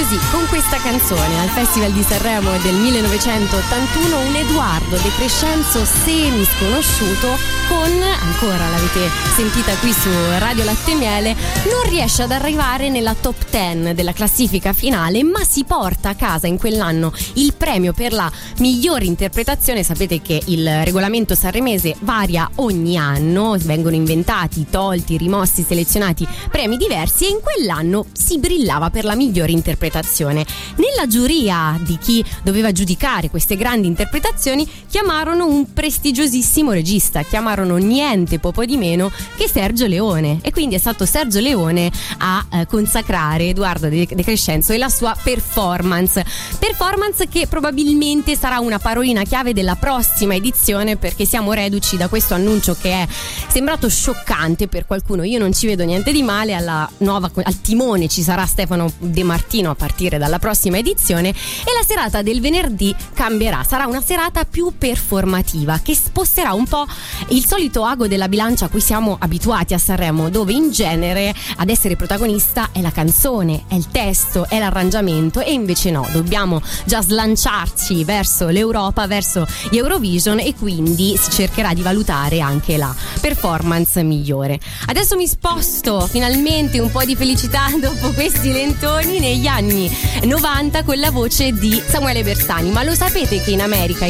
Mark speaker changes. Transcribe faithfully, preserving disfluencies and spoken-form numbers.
Speaker 1: così, con questa canzone al Festival di Sanremo del millenovecentottantuno, un Edoardo De Crescenzo semi sconosciuto con, ancora l'avete sentita qui su Radio Latte e Miele, non riesce ad arrivare nella top dieci della classifica finale, ma si porta a casa in quell'anno il premio per la migliore interpretazione. Sapete che il regolamento sanremese varia ogni anno, vengono inventati, tolti, rimossi, selezionati premi diversi, e in quell'anno si brillava per la migliore interpretazione. Nella giuria di chi doveva giudicare queste grandi interpretazioni chiamarono un prestigiosissimo regista, chiamarono niente poco di meno che Sergio Leone, e quindi è stato Sergio Leone a eh, consacrare Edoardo De Crescenzo e la sua performance performance che probabilmente sarà una parolina chiave della prossima edizione, perché siamo reduci da questo annuncio che è sembrato scioccante per qualcuno. Io non ci vedo niente di male. Alla nuova, al timone ci sarà Stefano De Martino a partire dalla prossima edizione, e la serata del venerdì cambierà, sarà una serata più performativa che sposterà un po' il solito ago della bilancia a cui siamo abituati a Sanremo, dove in genere ad essere protagonista è la canzone, è il testo, è l'arrangiamento, e invece no, dobbiamo già slanciarci verso l'Europa, verso Eurovision, e quindi si cercherà di valutare anche la performance migliore. Adesso mi sposto finalmente, un po' di felicità dopo questi lentoni, negli anni novanta con la voce di Samuele Bersani. Ma lo sapete che in America